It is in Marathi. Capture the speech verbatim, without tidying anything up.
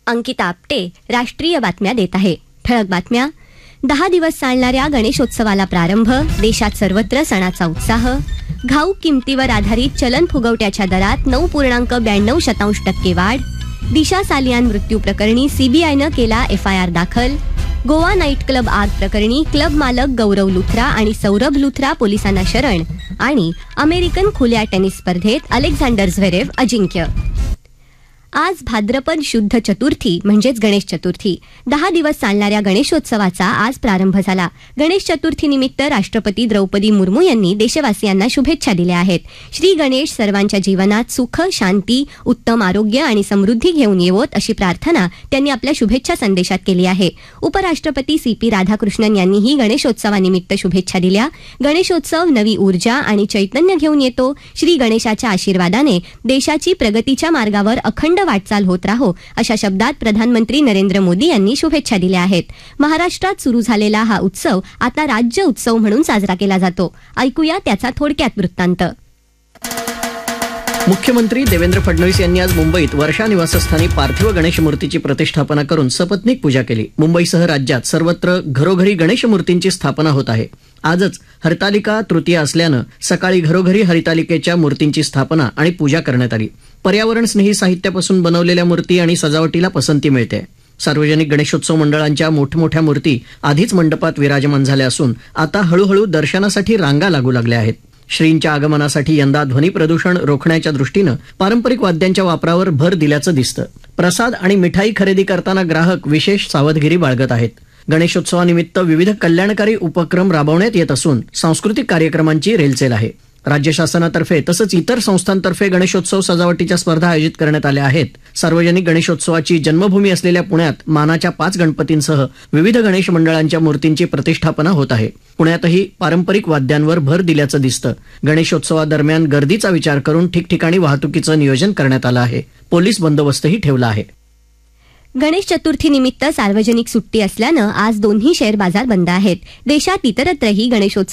अंकिता आपटे राष्ट्रीय बातम्या देत आहे. ठळक बातम्या. दहा दिवस चालणाऱ्या गणेशोत्सवाला प्रारंभ. देशात सर्वत्र सणाचा उत्साह. घाऊक किमतीवर आधारित चलन फुगवट्याच्या दरात नऊ पूर्णांक ब्याण्णव शतांश टक्के वाढ. दिशा सालियान मृत्यू प्रकरणी सीबीआयनं केला एफआयआर दाखल. गोवा नाईट क्लब आग प्रकरणी क्लब मालक गौरव लुथरा आणि सौरभ लुथरा पोलिसांना शरण. आणि अमेरिकन खुल्या टेनिस स्पर्धेत अलेक्झांडर झ्वेरेव अजिंक्य. आज भाद्रपद शुद्ध चतुर्थी म्हणजेच गणेश चतुर्थी. दहा दिवस चालणाऱ्या गणेशोत्सवाचा आज प्रारंभ झाला. गणेश चतुर्थीनिमित्त राष्ट्रपती द्रौपदी मुर्मू यांनी देशवासियांना शुभेच्छा दिल्या आहेत. श्री गणेश सर्वांच्या जीवनात सुख, शांती, उत्तम आरोग्य आणि समृद्धी घेऊन येवोत अशी प्रार्थना त्यांनी आपल्या शुभेच्छा संदेशात केली आहे. उपराष्ट्रपती सी पी राधाकृष्णन यांनीही गणेशोत्सवानिमित्त शुभेच्छा दिल्या. गणेशोत्सव नवी ऊर्जा आणि चैतन्य घेऊन येतो. श्री गणेशाच्या आशीर्वादाने देशाची प्रगतीच्या मार्गावर अखंड वाटचाल होत राहो अशा शब्दात प्रधानमंत्री नरेंद्र मोदी यांनी शुभेच्छा दिल्या आहेत. महाराष्ट्रात सुरू झालेला हा उत्सव आता राज्य उत्सव म्हणून साजरा केला जातो. ऐकूया त्याचा थोडक्यात वृत्तांत. मुख्यमंत्री देवेंद्र फडणवीस यांनी आज मुंबईत वर्षा निवासस्थानी पार्थिव गणेश मूर्तीची प्रतिष्ठापना करून सपत्नीक पूजा केली. मुंबईसह राज्यात सर्वत्र घरोघरी गणेश मूर्तींची स्थापना होत आहे. आजच हरतालिका तृतीया असल्यानं सकाळी घरोघरी हरितालिकेच्या मूर्तींची स्थापना आणि पूजा करण्यात आली. पर्यावरण स्नेही साहित्यापासून बनवलेल्या मूर्ती आणि सजावटीला पसंती मिळते. सार्वजनिक गणेशोत्सव मंडळांच्या मोठमोठ्या मूर्ती आधीच मंडपात विराजमान झाल्या असून आता हळूहळू दर्शनासाठी रांगा लागू लागल्या आहेत. श्रींच्या आगमनासाठी यंदा ध्वनी प्रदूषण रोखण्याच्या दृष्टीनं पारंपरिक वाद्यांच्या वापरावर भर दिल्याचं दिसतं. प्रसाद आणि मिठाई खरेदी करताना ग्राहक विशेष सावधगिरी बाळगत आहेत. गणेशोत्सवानिमित्त विविध कल्याणकारी उपक्रम राबवण्यात येत असून सांस्कृतिक कार्यक्रमांची रेलचेल आहे. राज्य शासनातर्फे तसंच इतर संस्थांतर्फे गणेशोत्सव सजावटीच्या स्पर्धा आयोजित करण्यात आल्या आहेत. सार्वजनिक गणेशोत्सवाची जन्मभूमी असलेल्या पुण्यात मानाच्या पाच गणपतींसह विविध गणेश मंडळांच्या मूर्तींची प्रतिष्ठापना होत आहे. पुण्यातही पारंपरिक वाद्यांवर भर दिल्याचं दिसतं. गणेशोत्सवादरम्यान गर्दीचा विचार करून ठिकठिकाणी वाहतुकीचं नियोजन करण्यात आलं आहे. पोलीस बंदोबस्तही ठेवला आहे. गणेश चतुर्थीनिमित्त सार्वजनिक सुट्टी असल्यानं आज दोन्ही शेअर बाजार बंद आहेत. देशात इतरत्रही गणेशोत्सव